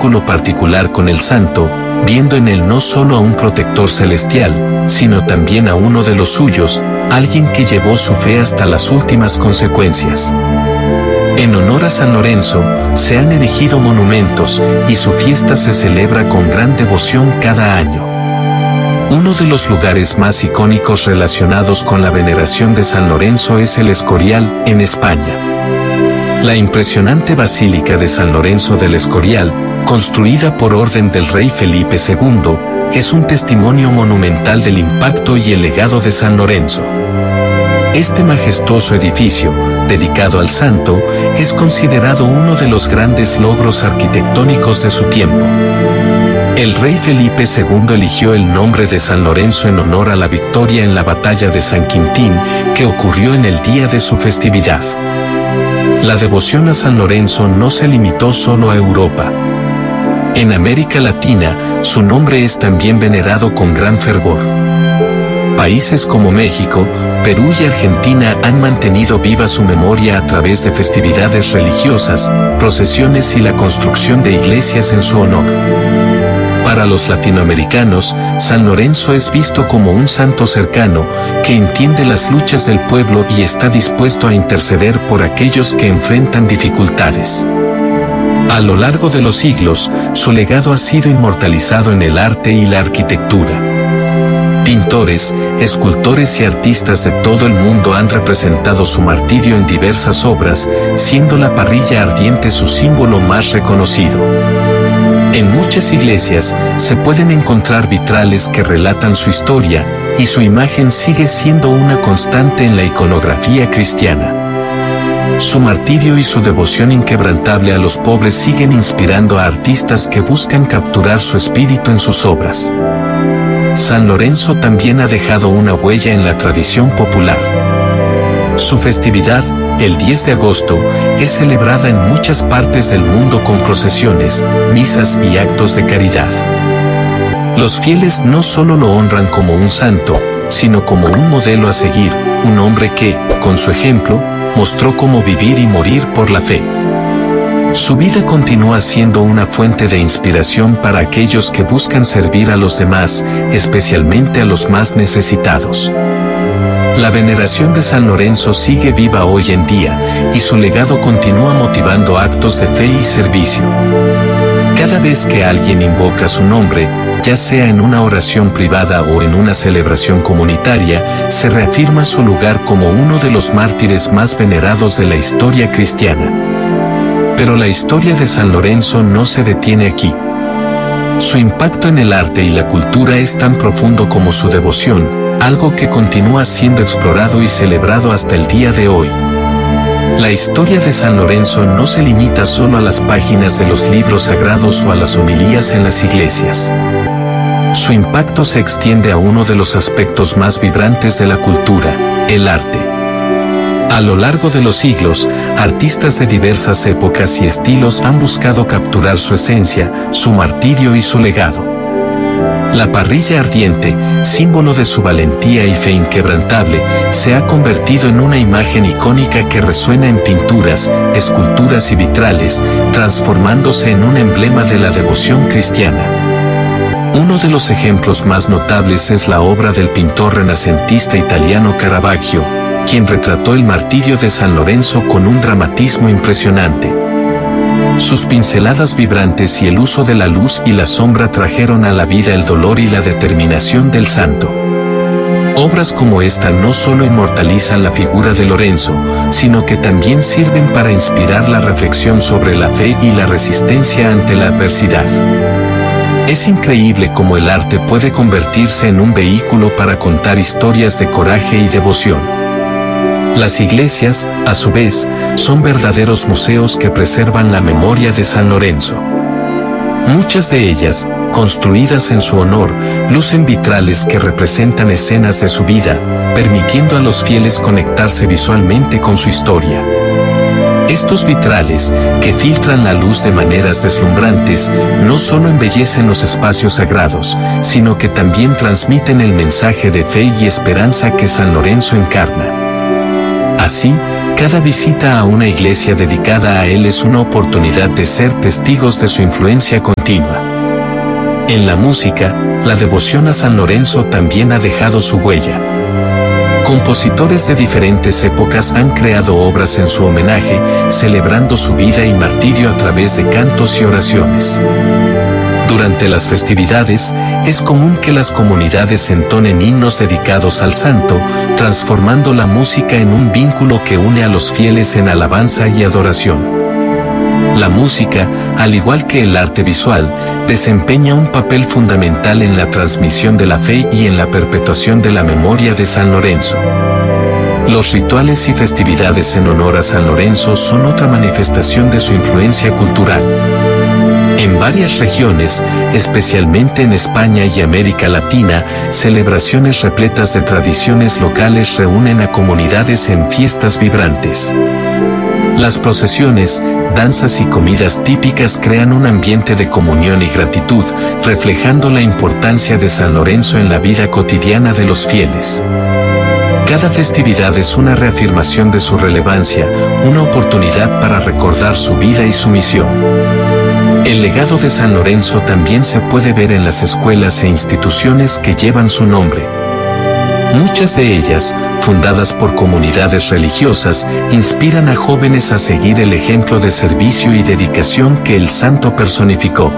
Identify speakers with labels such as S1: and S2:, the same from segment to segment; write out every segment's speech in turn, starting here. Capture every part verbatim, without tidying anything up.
S1: vínculo particular con el santo, viendo en él no solo a un protector celestial, sino también a uno de los suyos, alguien que llevó su fe hasta las últimas consecuencias. En honor a San Lorenzo, se han erigido monumentos, y su fiesta se celebra con gran devoción cada año. Uno de los lugares más icónicos relacionados con la veneración de San Lorenzo es el Escorial, en España. La impresionante Basílica de San Lorenzo del Escorial, construida por orden del rey Felipe segundo, es un testimonio monumental del impacto y el legado de San Lorenzo. Este majestuoso edificio, dedicado al santo, es considerado uno de los grandes logros arquitectónicos de su tiempo. El rey Felipe segundo eligió el nombre de San Lorenzo en honor a la victoria en la batalla de San Quintín, que ocurrió en el día de su festividad. La devoción a San Lorenzo no se limitó solo a Europa. En América Latina, su nombre es también venerado con gran fervor. Países como México, Perú y Argentina han mantenido viva su memoria a través de festividades religiosas, procesiones y la construcción de iglesias en su honor. Para los latinoamericanos, San Lorenzo es visto como un santo cercano, que entiende las luchas del pueblo y está dispuesto a interceder por aquellos que enfrentan dificultades. A lo largo de los siglos, su legado ha sido inmortalizado en el arte y la arquitectura. Pintores, escultores y artistas de todo el mundo han representado su martirio en diversas obras, siendo la parrilla ardiente su símbolo más reconocido. En muchas iglesias, se pueden encontrar vitrales que relatan su historia, y su imagen sigue siendo una constante en la iconografía cristiana. Su martirio y su devoción inquebrantable a los pobres siguen inspirando a artistas que buscan capturar su espíritu en sus obras. San Lorenzo también ha dejado una huella en la tradición popular. Su festividad, el diez de agosto, es celebrada en muchas partes del mundo con procesiones, misas y actos de caridad. Los fieles no solo lo honran como un santo, sino como un modelo a seguir, un hombre que, con su ejemplo, mostró cómo vivir y morir por la fe. Su vida continúa siendo una fuente de inspiración para aquellos que buscan servir a los demás, especialmente a los más necesitados. La veneración de San Lorenzo sigue viva hoy en día, y su legado continúa motivando actos de fe y servicio. Cada vez que alguien invoca su nombre, ya sea en una oración privada o en una celebración comunitaria, se reafirma su lugar como uno de los mártires más venerados de la historia cristiana. Pero la historia de San Lorenzo no se detiene aquí. Su impacto en el arte y la cultura es tan profundo como su devoción, algo que continúa siendo explorado y celebrado hasta el día de hoy. La historia de San Lorenzo no se limita solo a las páginas de los libros sagrados o a las homilías en las iglesias. Su impacto se extiende a uno de los aspectos más vibrantes de la cultura, el arte. A lo largo de los siglos, artistas de diversas épocas y estilos han buscado capturar su esencia, su martirio y su legado. La parrilla ardiente, símbolo de su valentía y fe inquebrantable, se ha convertido en una imagen icónica que resuena en pinturas, esculturas y vitrales, transformándose en un emblema de la devoción cristiana. Uno de los ejemplos más notables es la obra del pintor renacentista italiano Caravaggio, quien retrató el martirio de San Lorenzo con un dramatismo impresionante. Sus pinceladas vibrantes y el uso de la luz y la sombra trajeron a la vida el dolor y la determinación del santo. Obras como esta no solo inmortalizan la figura de Lorenzo, sino que también sirven para inspirar la reflexión sobre la fe y la resistencia ante la adversidad. Es increíble cómo el arte puede convertirse en un vehículo para contar historias de coraje y devoción. Las iglesias, a su vez, son verdaderos museos que preservan la memoria de San Lorenzo. Muchas de ellas, construidas en su honor, lucen vitrales que representan escenas de su vida, permitiendo a los fieles conectarse visualmente con su historia. Estos vitrales, que filtran la luz de maneras deslumbrantes, no solo embellecen los espacios sagrados, sino que también transmiten el mensaje de fe y esperanza que San Lorenzo encarna. Así, cada visita a una iglesia dedicada a él es una oportunidad de ser testigos de su influencia continua. En la música, la devoción a San Lorenzo también ha dejado su huella. Compositores de diferentes épocas han creado obras en su homenaje, celebrando su vida y martirio a través de cantos y oraciones. Durante las festividades, es común que las comunidades entonen himnos dedicados al santo, transformando la música en un vínculo que une a los fieles en alabanza y adoración. La música, al igual que el arte visual, desempeña un papel fundamental en la transmisión de la fe y en la perpetuación de la memoria de San Lorenzo. Los rituales y festividades en honor a San Lorenzo son otra manifestación de su influencia cultural. En varias regiones, especialmente en España y América Latina, celebraciones repletas de tradiciones locales reúnen a comunidades en fiestas vibrantes. Las procesiones, danzas y comidas típicas crean un ambiente de comunión y gratitud, reflejando la importancia de San Lorenzo en la vida cotidiana de los fieles. Cada festividad es una reafirmación de su relevancia, una oportunidad para recordar su vida y su misión. El legado de San Lorenzo también se puede ver en las escuelas e instituciones que llevan su nombre. Muchas de ellas, fundadas por comunidades religiosas, inspiran a jóvenes a seguir el ejemplo de servicio y dedicación que el santo personificó.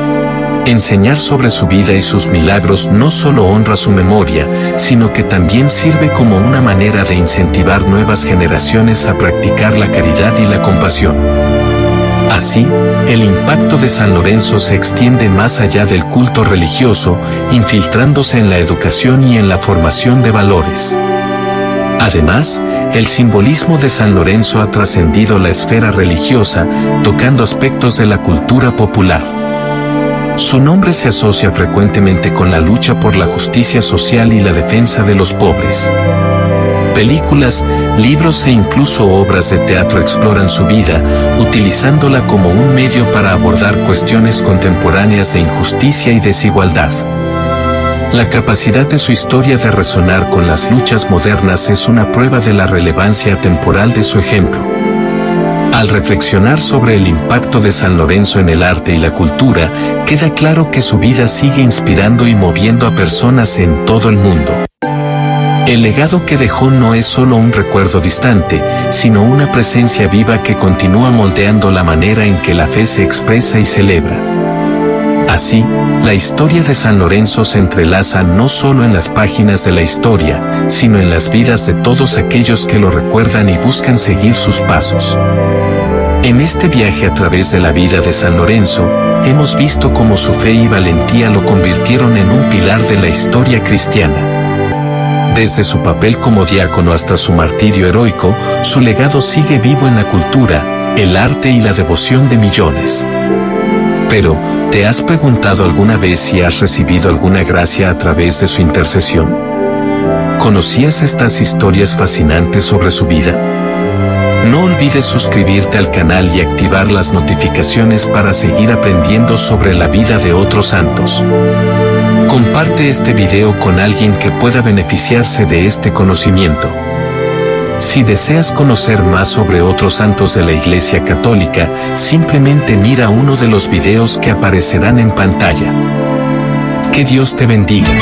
S1: Enseñar sobre su vida y sus milagros no solo honra su memoria, sino que también sirve como una manera de incentivar nuevas generaciones a practicar la caridad y la compasión. Así, el impacto de San Lorenzo se extiende más allá del culto religioso, infiltrándose en la educación y en la formación de valores. Además, el simbolismo de San Lorenzo ha trascendido la esfera religiosa, tocando aspectos de la cultura popular. Su nombre se asocia frecuentemente con la lucha por la justicia social y la defensa de los pobres. Películas, libros e incluso obras de teatro exploran su vida, utilizándola como un medio para abordar cuestiones contemporáneas de injusticia y desigualdad. La capacidad de su historia de resonar con las luchas modernas es una prueba de la relevancia temporal de su ejemplo. Al reflexionar sobre el impacto de San Lorenzo en el arte y la cultura, queda claro que su vida sigue inspirando y moviendo a personas en todo el mundo. El legado que dejó no es solo un recuerdo distante, sino una presencia viva que continúa moldeando la manera en que la fe se expresa y celebra. Así, la historia de San Lorenzo se entrelaza no solo en las páginas de la historia, sino en las vidas de todos aquellos que lo recuerdan y buscan seguir sus pasos. En este viaje a través de la vida de San Lorenzo, hemos visto cómo su fe y valentía lo convirtieron en un pilar de la historia cristiana. Desde su papel como diácono hasta su martirio heroico, su legado sigue vivo en la cultura, el arte y la devoción de millones. Pero, ¿te has preguntado alguna vez si has recibido alguna gracia a través de su intercesión? ¿Conocías estas historias fascinantes sobre su vida? No olvides suscribirte al canal y activar las notificaciones para seguir aprendiendo sobre la vida de otros santos. Comparte este video con alguien que pueda beneficiarse de este conocimiento. Si deseas conocer más sobre otros santos de la Iglesia Católica, simplemente mira uno de los videos que aparecerán en pantalla. Que Dios te bendiga.